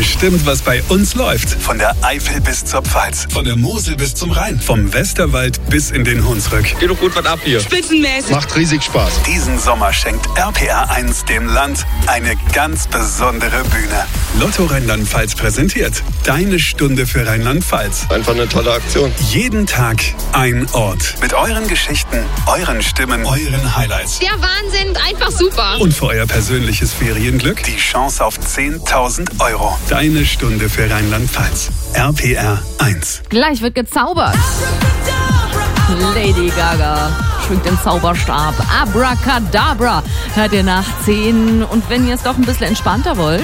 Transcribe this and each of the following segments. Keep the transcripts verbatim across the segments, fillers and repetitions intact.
bestimmt, was bei uns läuft. Von der Eifel bis zur Pfalz, von der Mosel bis zum Rhein, vom Westerwald bis in den Hunsrück. Geht doch gut was ab hier. Spitzenmäßig. Macht riesig Spaß. Diesen Sommer schenkt R P R eins dem Land eine ganz besondere Bühne. Lotto Rheinland-Pfalz präsentiert Deine Stunde für Rheinland-Pfalz. Einfach eine tolle Aktion. Jeden Tag ein Ort. Mit euren Geschichten, euren Stimmen, euren Highlights. Der Wahnsinn, einfach super. Und für euer persönliches Ferienglück die Chance auf zehntausend Euro. Deine Stunde für Rheinland-Pfalz. R P R eins. Gleich wird gezaubert. Lady Gaga schwingt den Zauberstab. Abracadabra hört ihr nach zehn. Und wenn ihr es doch ein bisschen entspannter wollt,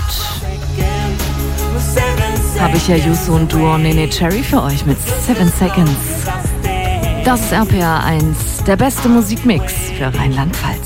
habe ich ja Yusu und Duo Nene Cherry für euch mit Seven Seconds. Das ist R P R eins, der beste Musikmix für Rheinland-Pfalz.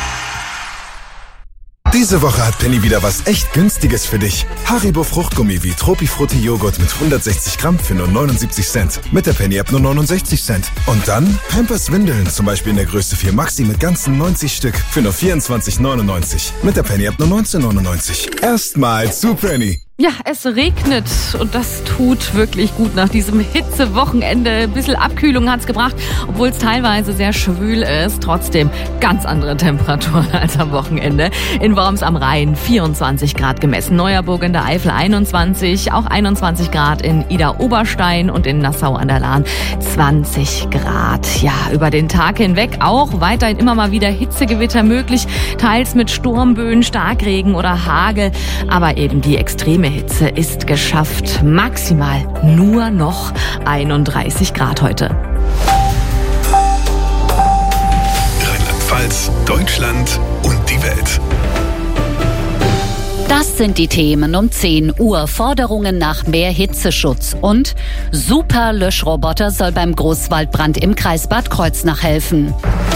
Diese Woche hat Penny wieder was echt Günstiges für dich. Haribo Fruchtgummi wie Tropifrutti Joghurt mit hundertsechzig Gramm für nur neunundsiebzig Cent. Mit der Penny-App nur neunundsechzig Cent. Und dann Pampers Windeln, zum Beispiel in der Größe vier Maxi mit ganzen neunzig Stück für nur vierundzwanzig neunundneunzig. Mit der Penny-App nur neunzehn neunundneunzig. Erstmal zu Penny. Ja, es regnet und das tut wirklich gut nach diesem Hitzewochenende. Ein bisschen Abkühlung hat's gebracht, obwohl es teilweise sehr schwül ist. Trotzdem ganz andere Temperaturen als am Wochenende. In Worms am Rhein vierundzwanzig Grad gemessen, Neuerburg in der Eifel einundzwanzig, auch einundzwanzig Grad in Idar-Oberstein und in Nassau an der Lahn zwanzig Grad. Ja, über den Tag hinweg auch weiterhin immer mal wieder Hitzegewitter möglich, teils mit Sturmböen, Starkregen oder Hagel, aber eben die extreme Hitze ist geschafft. Maximal nur noch einunddreißig Grad heute. Rheinland-Pfalz, Deutschland und die Welt. Das sind die Themen um zehn Uhr. Forderungen nach mehr Hitzeschutz und Super-Löschroboter soll beim Großwaldbrand im Kreis Bad Kreuznach helfen.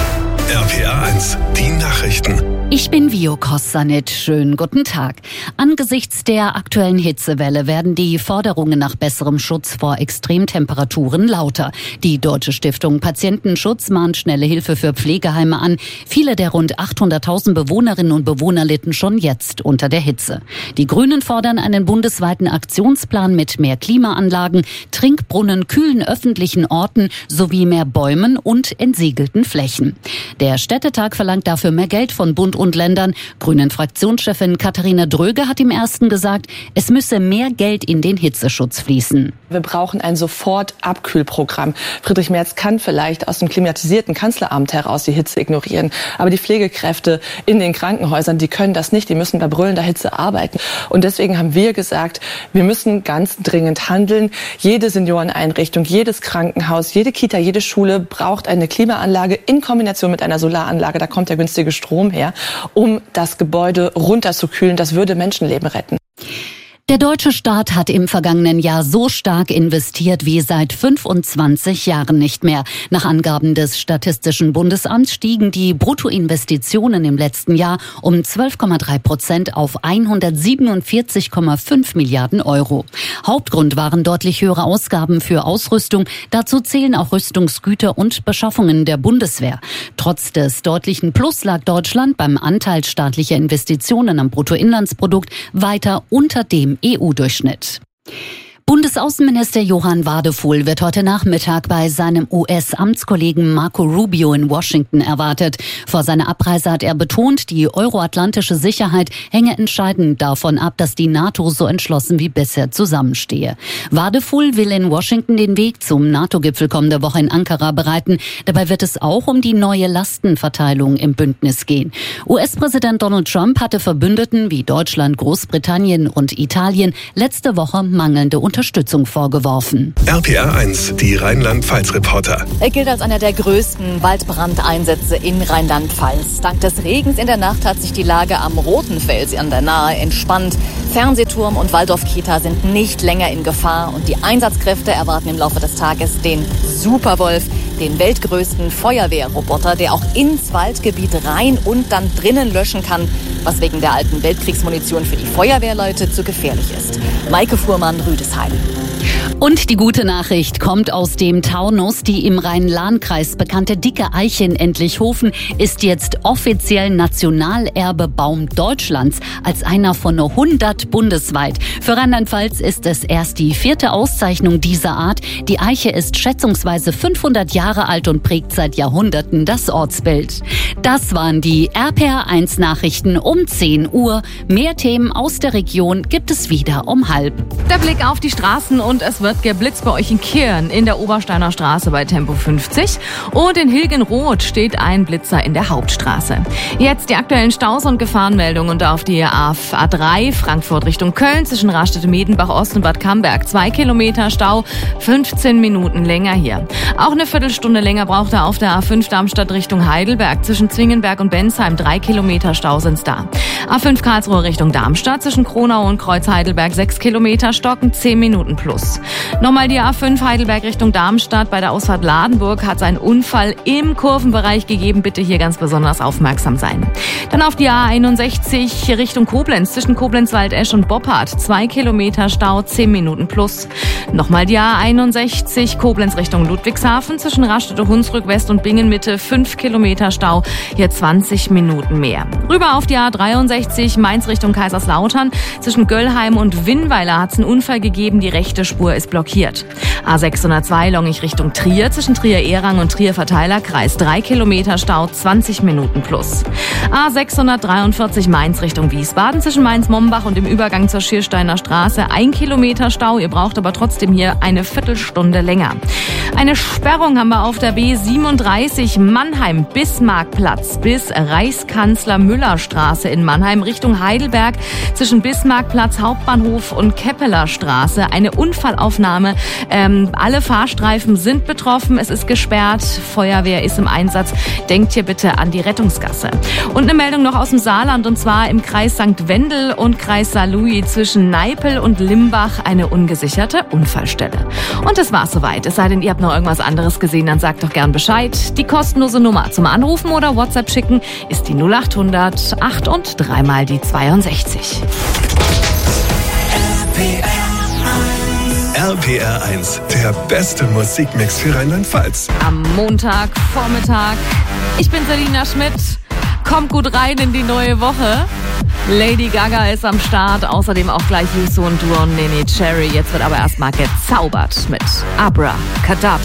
R P R eins, die Nachrichten. Ich bin Vio Kossanit. Schönen guten Tag. Angesichts der aktuellen Hitzewelle werden die Forderungen nach besserem Schutz vor Extremtemperaturen lauter. Die Deutsche Stiftung Patientenschutz mahnt schnelle Hilfe für Pflegeheime an. Viele der rund achthunderttausend Bewohnerinnen und Bewohner litten schon jetzt unter der Hitze. Die Grünen fordern einen bundesweiten Aktionsplan mit mehr Klimaanlagen, Trinkbrunnen, kühlen öffentlichen Orten sowie mehr Bäumen und entsiegelten Flächen. Der Städtetag verlangt dafür mehr Geld von Bund und Ländern. Grünen-Fraktionschefin Katharina Dröge hat im ersten gesagt, es müsse mehr Geld in den Hitzeschutz fließen. Wir brauchen ein Sofort-Abkühlprogramm. Friedrich Merz kann vielleicht aus dem klimatisierten Kanzleramt heraus die Hitze ignorieren. Aber die Pflegekräfte in den Krankenhäusern, die können das nicht. Die müssen bei brüllender Hitze arbeiten. Und deswegen haben wir gesagt, wir müssen ganz dringend handeln. Jede Senioreneinrichtung, jedes Krankenhaus, jede Kita, jede Schule braucht eine Klimaanlage in Kombination mit einer Solaranlage. Da kommt der günstige Strom her, um das Gebäude runterzukühlen. Das würde Menschenleben retten. Der deutsche Staat hat im vergangenen Jahr so stark investiert wie seit fünfundzwanzig Jahren nicht mehr. Nach Angaben des Statistischen Bundesamts stiegen die Bruttoinvestitionen im letzten Jahr um zwölf Komma drei Prozent auf hundertsiebenundvierzig Komma fünf Milliarden Euro. Hauptgrund waren deutlich höhere Ausgaben für Ausrüstung. Dazu zählen auch Rüstungsgüter und Beschaffungen der Bundeswehr. Trotz des deutlichen Plus lag Deutschland beim Anteil staatlicher Investitionen am Bruttoinlandsprodukt weiter unter dem E U-Durchschnitt. Bundesaußenminister Johann Wadefuhl wird heute Nachmittag bei seinem U S-Amtskollegen Marco Rubio in Washington erwartet. Vor seiner Abreise hat er betont, die euroatlantische Sicherheit hänge entscheidend davon ab, dass die NATO so entschlossen wie bisher zusammenstehe. Wadefuhl will in Washington den Weg zum NATO-Gipfel kommende Woche in Ankara bereiten. Dabei wird es auch um die neue Lastenverteilung im Bündnis gehen. U S-Präsident Donald Trump hatte Verbündeten wie Deutschland, Großbritannien und Italien letzte Woche mangelnde Unterstützung Unterstützung vorgeworfen. R P R eins, die Rheinland-Pfalz-Reporter. Er gilt als einer der größten Waldbrandeinsätze in Rheinland-Pfalz. Dank des Regens in der Nacht hat sich die Lage am Rotenfels an der Nahe entspannt. Fernsehturm und Waldorf-Kita sind nicht länger in Gefahr und die Einsatzkräfte erwarten im Laufe des Tages den Superwolf, den weltgrößten Feuerwehrroboter, der auch ins Waldgebiet rein und dann drinnen löschen kann, was wegen der alten Weltkriegsmunition für die Feuerwehrleute zu gefährlich ist. Maike Fuhrmann, Rüdesheim. Und die gute Nachricht kommt aus dem Taunus. Die im Rhein-Lahn-Kreis bekannte dicke Eiche in Entlichhofen ist jetzt offiziell Nationalerbe-Baum Deutschlands als einer von nur hundert bundesweit. Für Rheinland-Pfalz ist es erst die vierte Auszeichnung dieser Art. Die Eiche ist schätzungsweise fünfhundert Jahre alt und prägt seit Jahrhunderten das Ortsbild. Das waren die R P R eins Nachrichten um zehn Uhr. Mehr Themen aus der Region gibt es wieder um halb. Der Blick auf die Straßen und es wird geblitzt bei euch in Kirn in der Obersteiner Straße bei Tempo fünfzig und in Hilgenroth steht ein Blitzer in der Hauptstraße. Jetzt die aktuellen Staus und Gefahrenmeldungen und auf die A drei Frankfurt Richtung Köln zwischen Rastede-Medenbach Ost und Bad Camberg. Zwei Kilometer Stau, fünfzehn Minuten länger hier. Auch eine Viertelstunde länger braucht er auf der A fünf Darmstadt Richtung Heidelberg. Zwischen Zwingenberg und Bensheim drei Kilometer Stau sind's da. A fünf Karlsruhe Richtung Darmstadt zwischen Kronau und Kreuz Heidelberg sechs Kilometer Stocken, zehn Minuten plus. Nochmal die A fünf Heidelberg Richtung Darmstadt. Bei der Ausfahrt Ladenburg hat es einen Unfall im Kurvenbereich gegeben. Bitte hier ganz besonders aufmerksam sein. Dann auf die A einundsechzig Richtung Koblenz zwischen Koblenz-Waldesch und Boppard. Zwei Kilometer Stau, zehn Minuten plus. Nochmal die A einundsechzig Koblenz Richtung Ludwigshafen zwischen Rastede Hunsrück West und Bingen Mitte. Fünf Kilometer Stau, hier zwanzig Minuten mehr. Rüber auf die A dreiundsechzig Mainz Richtung Kaiserslautern. Zwischen Göllheim und Winnweiler hat es einen Unfall gegeben. Die rechte Spur ist blockiert. A sechshundertzwei Longich Richtung Trier zwischen Trier-Ehrang und Trier-Verteilerkreis. Drei Kilometer Stau, zwanzig Minuten plus. A sechshundertdreiundvierzig Mainz Richtung Wiesbaden zwischen Mainz-Mombach und dem Übergang zur Schiersteiner Straße. Ein Kilometer Stau. Ihr braucht aber trotzdem hier eine Viertelstunde länger. Eine Sperrung haben wir auf der B siebenunddreißig Mannheim-Bismarckplatz bis Reichskanzler-Müller-Straße in Mannheim Richtung Heidelberg zwischen Bismarckplatz, Hauptbahnhof und Keppeler Straße. Eine Unfallaufnahme. Ähm, alle Fahrstreifen sind betroffen. Es ist gesperrt. Feuerwehr ist im Einsatz. Denkt hier bitte an die Rettungsgasse. Und eine Meldung noch aus dem Saarland und zwar im Kreis Sankt Wendel und Kreis Saarlouis zwischen Neipel und Limbach eine ungesicherte Unfallstelle. Und das war's soweit. Es sei denn, ihr habt noch irgendwas anderes gesehen, dann sagt doch gern Bescheid. Die kostenlose Nummer zum Anrufen oder WhatsApp schicken ist die null achthundert acht und dreimal die zweiundsechzig. R P R eins, der beste Musikmix für Rheinland-Pfalz. Am Montagvormittag. Ich bin Selina Schmidt. Kommt gut rein in die neue Woche. Lady Gaga ist am Start. Außerdem auch gleich Yusu und Duo und Nene Cherry. Jetzt wird aber erstmal gezaubert mit Abracadabra.